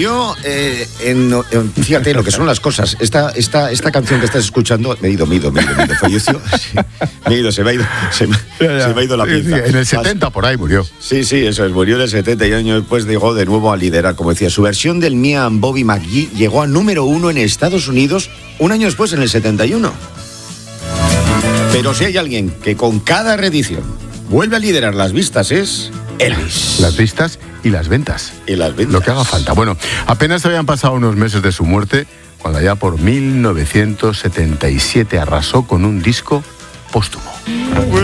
murió fíjate lo que son las cosas. Esta canción que estás escuchando, me he ido, falleció. Sí, se me ha ido la pinza. En el 70 por ahí murió. Sí, eso es, murió en el 70 y años después llegó de nuevo a liderar, como decía. Su versión del Me and Bobby McGee llegó a número 1 en Estados Unidos un año después, en el 71. Pero si hay alguien que con cada reedición vuelve a liderar las vistas es Elvis. Las vistas y las ventas. Lo que haga falta. Bueno, apenas habían pasado unos meses de su muerte cuando allá por 1977 arrasó con un disco póstumo.